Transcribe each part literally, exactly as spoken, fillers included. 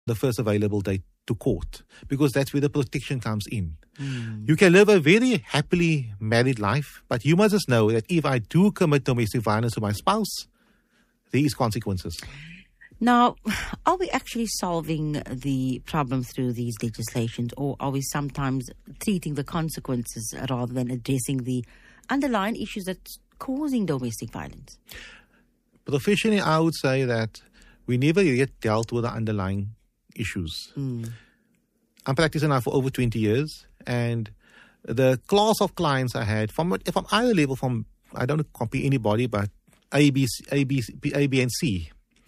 the first available date to court, because that's where the protection comes in. Mm. You can live a very happily married life, but you must just know that if I do commit domestic violence to my spouse, there is consequences. Now, are we actually solving the problem through these legislations, or are we sometimes treating the consequences rather than addressing the underlying issues that's causing domestic violence? Professionally, I would say that we never yet dealt with the underlying issues. Mm. I'm practicing now for over twenty years, and the class of clients I had from from either level, from I don't copy anybody, but A, B, C, A, B, A, B, and C.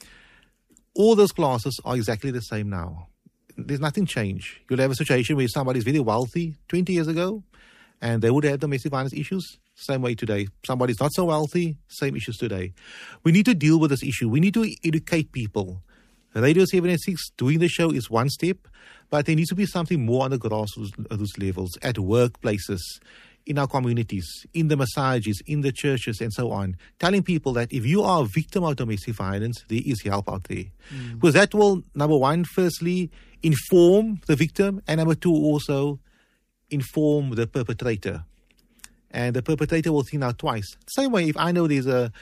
All those classes are exactly the same now. There's nothing changed. You'll have a situation where somebody is very wealthy twenty years ago, and they would have domestic violence issues. Same way today. Somebody's not so wealthy, same issues today. We need to deal with this issue. We need to educate people. Radio seven eighty-six doing the show is one step, but there needs to be something more on the grassroots levels, at workplaces, in our communities, in the massages, in the churches, and so on, telling people that if you are a victim of domestic violence, there is help out there. Mm. Because that will, number one, firstly, inform the victim, and number two, also inform the perpetrator. And the perpetrator will think now twice. Same way, if I know there's a,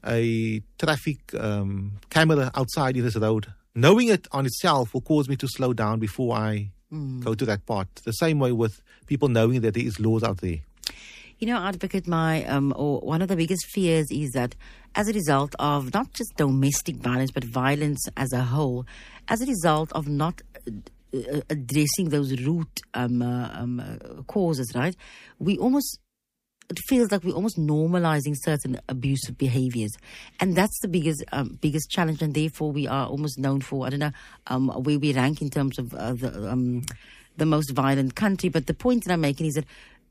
a traffic um, camera outside in this road, knowing it on itself will cause me to slow down before I mm. go to that part. The same way with people knowing that there is laws out there. You know, Advocate, my um, or one of the biggest fears is that as a result of not just domestic violence, but violence as a whole, as a result of not uh, addressing those root um, uh, um, uh, causes, right, we almost, it feels like we're almost normalizing certain abusive behaviors. And that's the biggest um, biggest challenge, and therefore we are almost known for, I don't know, um, where we rank in terms of uh, the, um, the most violent country. But the point that I'm making is that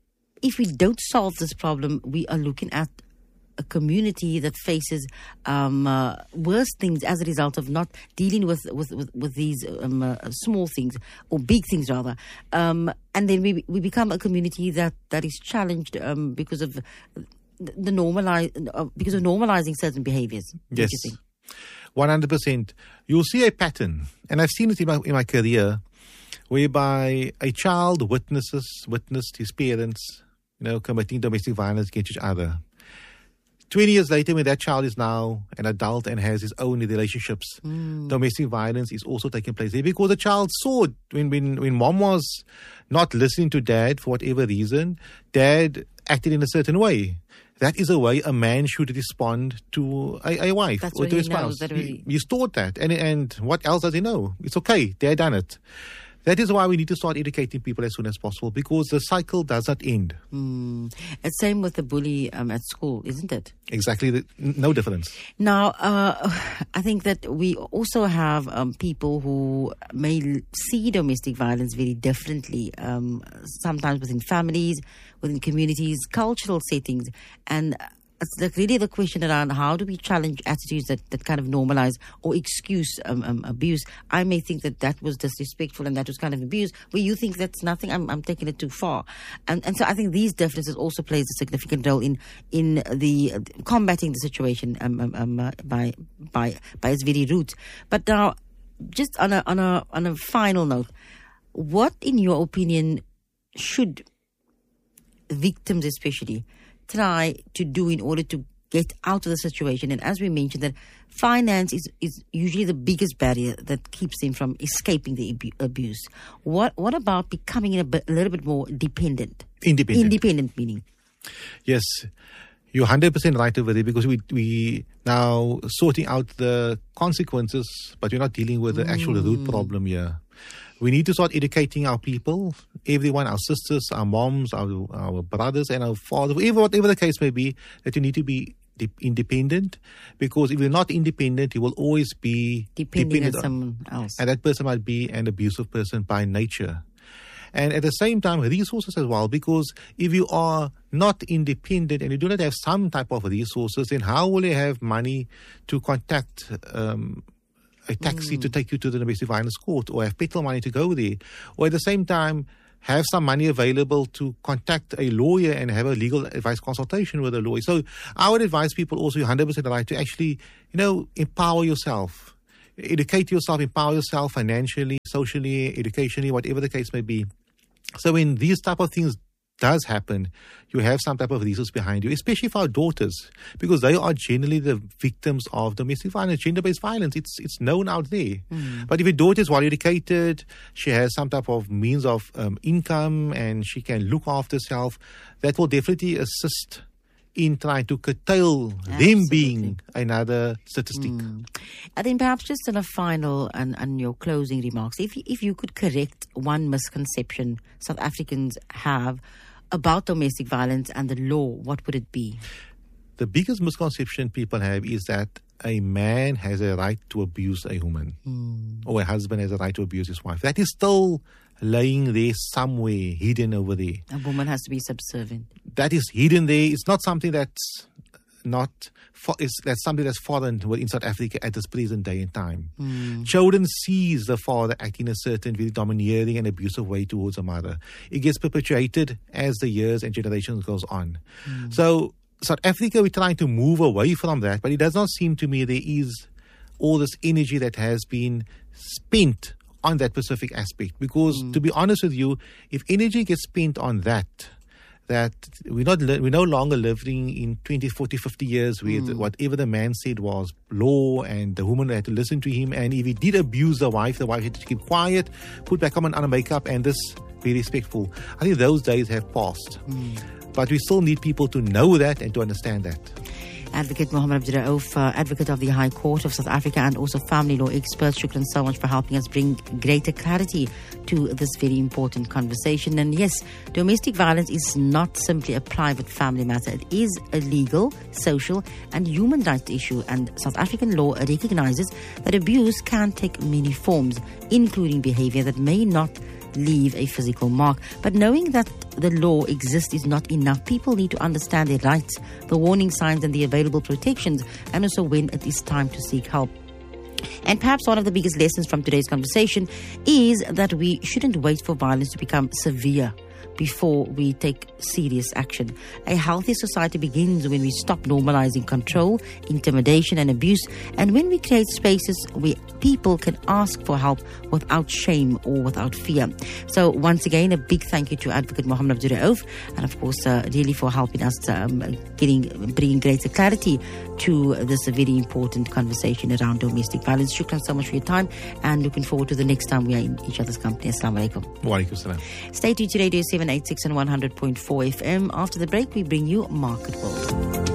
if we don't solve this problem, we are looking at a community that faces um, uh, worse things as a result of not dealing with with, with, with these um, uh, small things, or big things rather. Um, and then we we become a community that, that is challenged um, because of the normalize uh, because of normalizing certain behaviors. Yes, one hundred percent. You'll see a pattern, and I've seen it in my in my career, whereby a child witnesses witnessed his parents, you know, committing domestic violence against each other. twenty years later, when that child is now an adult and has his own relationships, mm. domestic violence is also taking place there, because the child saw it when, when, when mom was not listening to dad for whatever reason, dad acted in a certain way. That is a way a man should respond to a, a wife That's or to a he spouse. knows, he, he's taught that. And, and what else does he know? It's okay. Dad done it. That is why we need to start educating people as soon as possible, because the cycle does not end. Mm. It's same with the bully um, at school, isn't it? Exactly. The, no difference. Now, uh, I think that we also have um, people who may see domestic violence very differently, um, sometimes within families, within communities, cultural settings, and it's like really the question around how do we challenge attitudes that, that kind of normalize or excuse um, um, abuse. I may think that that was disrespectful and that was kind of abuse, where you think that's nothing, I'm, I'm taking it too far. And, and so I think these differences also plays a significant role in in the uh, combating the situation um, um, um, uh, by by by its very root. But now, just on a on a on a final note, what, in your opinion, should victims especially try to do in order to get out of the situation? And as we mentioned, that finance is, is usually the biggest barrier that keeps them from escaping the abu- abuse. What what about becoming a, bit, a little bit more dependent? Independent. Independent meaning? Yes, you're one hundred percent right over there, because we we now sorting out the consequences, but we're not dealing with the actual mm. root problem here. We need to start educating our people, everyone, our sisters, our moms, our, our brothers, and our fathers, whatever, whatever the case may be, that you need to be de- independent. Because if you're not independent, you will always be depending dependent on someone else. And that person might be an abusive person by nature. And at the same time, resources as well, because if you are not independent and you do not have some type of resources, then how will you have money to contact um, a taxi mm. to take you to the domestic violence court, or have petrol money to go there, or at the same time have some money available to contact a lawyer and have a legal advice consultation with a lawyer? So I would advise people also, one hundred percent right, to actually, you know, empower yourself. educate yourself, empower yourself financially, socially, educationally, whatever the case may be. So when these type of things does happen, you have some type of resource behind you, especially for our daughters, because they are generally the victims of domestic violence, gender-based violence. It's it's known out there. Mm. But if your daughter is well educated, she has some type of means of um, income, and she can look after herself, that will definitely assist in trying to curtail Absolutely. them being another statistic. Mm. And then perhaps just in a final and, and your closing remarks, if you, if you could correct one misconception South Africans have about domestic violence and the law, what would it be? The biggest misconception people have is that a man has a right to abuse a woman, mm. or a husband has a right to abuse his wife. That is still laying there somewhere, hidden over there. A woman has to be subservient. That is hidden there. It's not something that's not, for, it's, that's something that's foreign in South Africa at this present day and time. Mm. Children sees the father acting a certain very domineering and abusive way towards a mother. It gets perpetuated as the years and generations goes on. Mm. So South Africa, we're trying to move away from that, but it does not seem to me there is all this energy that has been spent on that specific aspect. Because mm. to be honest with you, if energy gets spent on that, that we're not we're no longer living in twenty, forty, fifty years with mm. whatever the man said was law, and the woman had to listen to him, and if he did abuse the wife, the wife had to keep quiet, put back on on makeup, and this be respectful. I think those days have passed. Mm. But we still need people to know that and to understand that. Advocate Mohammed Abdur Rauf, uh, Advocate of the High Court of South Africa and also family law expert, shukran so much for helping us bring greater clarity to this very important conversation. And yes, domestic violence is not simply a private family matter. It is a legal, social and human rights issue, and South African law recognizes that abuse can take many forms, including behavior that may not leave a physical mark. But knowing that the law exists is not enough. People need to understand their rights, the warning signs and the available protections, and also when it is time to seek help. And perhaps one of the biggest lessons from today's conversation is that we shouldn't wait for violence to become severe before we take serious action. A healthy society begins when we stop normalizing control, intimidation and abuse, and when we create spaces where people can ask for help without shame or without fear. So once again, a big thank you to Advocate Mohammed Abdur Rauf, and of course uh, really for helping us um, getting bringing greater clarity to this very important conversation around domestic violence. Shukran so much for your time, and looking forward to the next time we are in each other's company. Assalamu alaikum. Wa alaikum salam. Stay tuned to Radio seven eighty-six and one hundred point four F M. After the break, we bring you Market World.